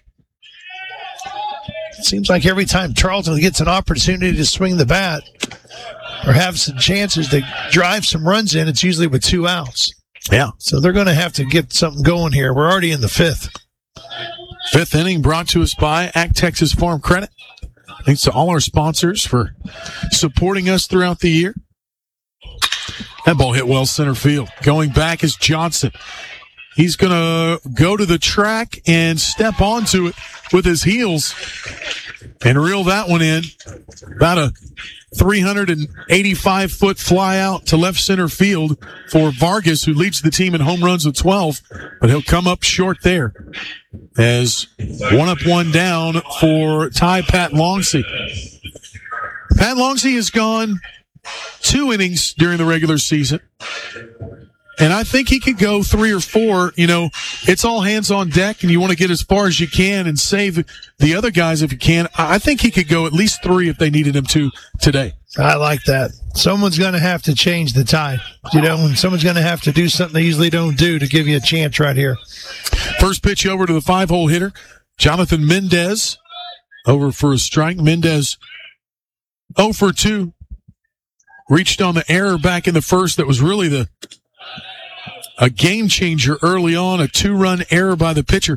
It seems like every time Tarleton gets an opportunity to swing the bat or have some chances to drive some runs in, it's usually with two outs. Yeah. So they're going to have to get something going here. We're already in the fifth. Fifth inning brought to us by Ag Texas Farm Credit. Thanks to all our sponsors for supporting us throughout the year. That ball hit well center field. Going back is Johnson. He's going to go to the track and step onto it with his heels and reel that one in. About a three hundred eighty-five foot fly out to left center field for Vargas, who leads the team in home runs with twelve, but he'll come up short there as one up, one down for Ty Pat Longsey. Pat Longsey has gone two innings during the regular season, and I think he could go three or four. You know, it's all hands on deck, and you want to get as far as you can and save the other guys if you can. I think he could go at least three if they needed him to today. I like that. Someone's going to have to change the tide, you know, and someone's going to have to do something they usually don't do to give you a chance right here. First pitch over to the five-hole hitter, Jonathan Mendez, over for a strike. Mendez oh for two. Reached on the error back in the first that was really the a game changer early on, a two-run error by the pitcher.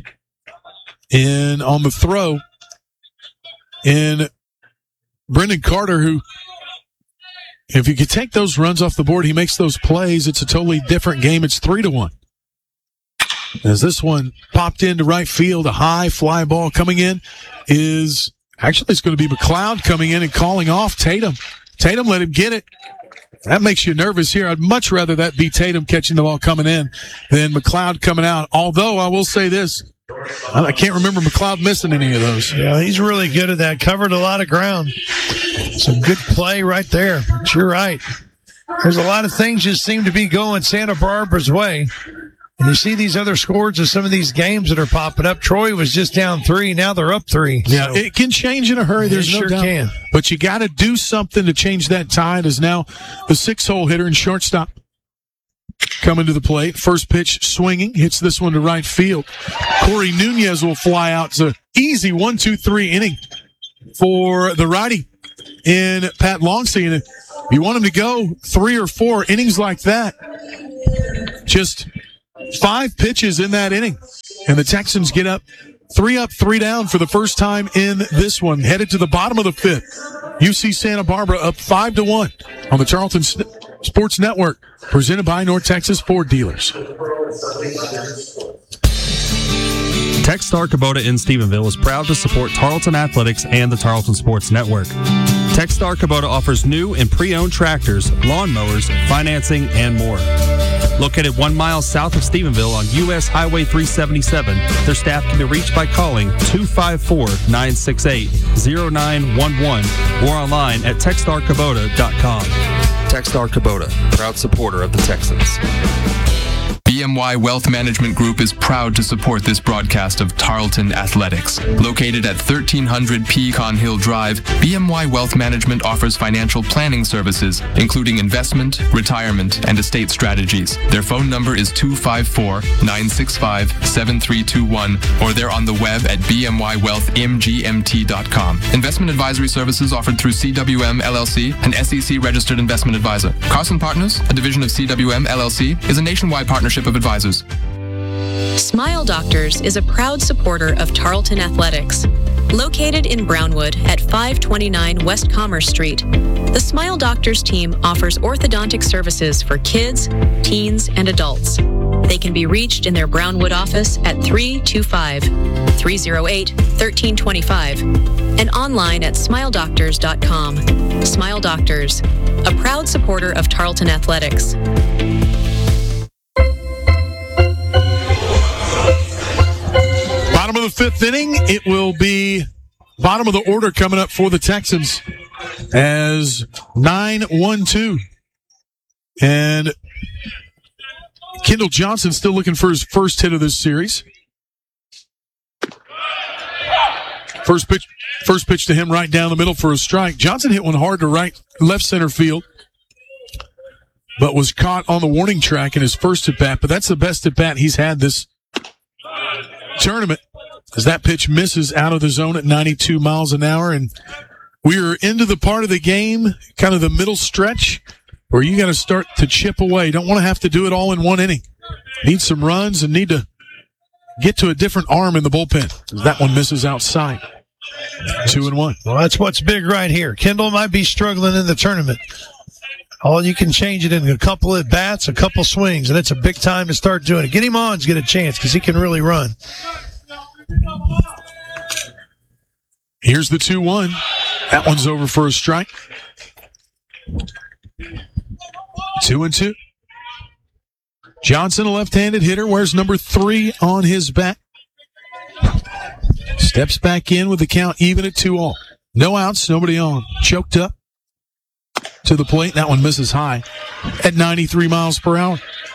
And on the throw, and Brendan Carter, who, if you could take those runs off the board, he makes those plays, it's a totally different game. It's three to one. As this one popped into right field, a high fly ball coming in is, actually it's going to be McLeod coming in and calling off Tatum. Tatum let him get it. That makes you nervous here. I'd much rather that be Tatum catching the ball coming in than McLeod coming out. Although I will say this, I can't remember McLeod missing any of those. Yeah, he's really good at that. Covered a lot of ground. Some good play right there. But you're right. There's a lot of things just seem to be going Santa Barbara's way. And you see these other scores of some of these games that are popping up. Troy was just down three. Now they're up three. Yeah, so it can change in a hurry. There's it no sure doubt. can. But you got to do something to change that tide. Is now the six-hole hitter and shortstop coming to the plate. First pitch swinging. Hits this one to right field. Corey Nunez will fly out. It's an easy one, two, three inning for the righty in Pat Longsey. And if you want him to go three or four innings like that, just five pitches in that inning, and the Texans get up three up, three down for the first time in this one. Headed to the bottom of the fifth. U C Santa Barbara up five to one on the Tarleton Sports Network, presented by North Texas Ford Dealers. Techstar Kubota in Stephenville is proud to support Tarleton Athletics and the Tarleton Sports Network. Techstar Kubota offers new and pre-owned tractors, lawnmowers, financing, and more. Located one mile south of Stephenville on U S Highway three seventy-seven, their staff can be reached by calling two five four, nine six eight, zero nine one one or online at techstar kubota dot com. Techstar Kubota, proud supporter of the Texans. B M Y Wealth Management Group is proud to support this broadcast of Tarleton Athletics. Located at thirteen hundred Pecan Hill Drive, B M Y Wealth Management offers financial planning services, including investment, retirement, and estate strategies. Their phone number is two five four, nine six five, seven three two one, or they're on the web at b m y wealth m g m t dot com. Investment advisory services offered through C W M L L C, an S E C-registered investment advisor. Carson Partners, a division of C W M L L C, is a nationwide partnership of advisors. Smile Doctors is a proud supporter of Tarleton Athletics. Located in Brownwood at five twenty-nine West Commerce Street, the Smile Doctors team offers orthodontic services for kids, teens, and adults. They can be reached in their Brownwood office at three two five, three oh eight, one three two five and online at smile doctors dot com. Smile Doctors, a proud supporter of Tarleton Athletics. Bottom of the fifth inning, it will be bottom of the order coming up for the Texans as nine one two. And Kendall Johnson still looking for his first hit of this series. First pitch, first pitch to him right down the middle for a strike. Johnson hit one hard to right, left center field, but was caught on the warning track in his first at bat. But that's the best at bat he's had this tournament, as that pitch misses out of the zone at ninety-two miles an hour. And we're into the part of the game, kind of the middle stretch, where you got to start to chip away. Don't want to have to do it all in one inning. Need some runs and need to get to a different arm in the bullpen. That one misses outside. Two and one. Well, that's what's big right here. Kendall might be struggling in the tournament. All you can change it in a couple of bats, a couple swings, and it's a big time to start doing it. Get him on to get a chance because he can really run. Here's the two one. That one's over for a strike. Two and two. Johnson, a left-handed hitter, wears number three on his back. Steps back in with the count even at two all. No outs, nobody on. Choked up to the plate. That one misses high at ninety-three miles per hour.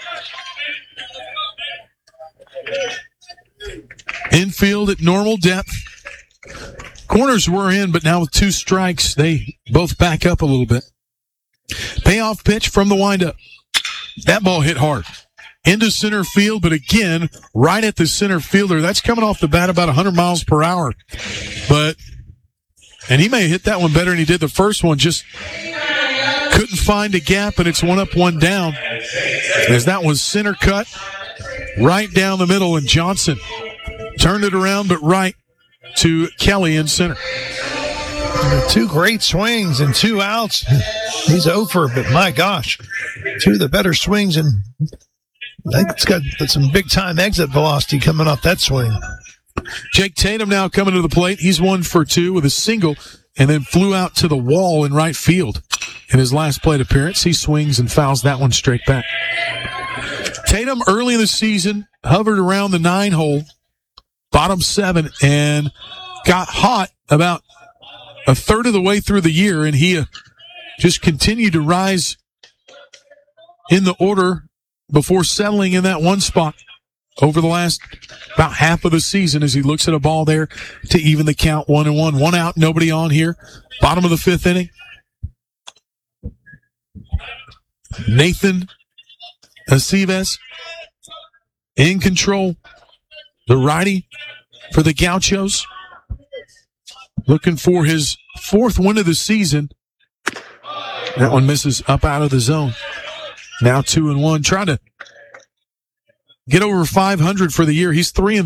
Infield at normal depth. Corners were in, but now with two strikes, they both back up a little bit. Payoff pitch from the windup. That ball hit hard into center field, but again, right at the center fielder. That's coming off the bat about one hundred miles per hour. But, and he may have hit that one better than he did the first one, just couldn't find a gap, and it's one up, one down. As that was center cut right down the middle, and Johnson turned it around, but right to Kelly in center. Two great swings and two outs. He's over, but my gosh, two of the better swings, and I think it's got some big-time exit velocity coming off that swing. Jake Tatum now coming to the plate. He's one for two with a single, and then flew out to the wall in right field in his last plate appearance. He swings and fouls that one straight back. Tatum early in the season hovered around the nine hole, bottom seven, and got hot about a third of the way through the year, and he uh, just continued to rise in the order before settling in that one spot over the last about half of the season as he looks at a ball there to even the count one and one. One out, nobody on here. Bottom of the fifth inning. Nathan Aceves in control. The righty for the Gauchos. Looking for his fourth win of the season. That one misses up out of the zone. Now two and one. Trying to get over five hundred for the year. He's three and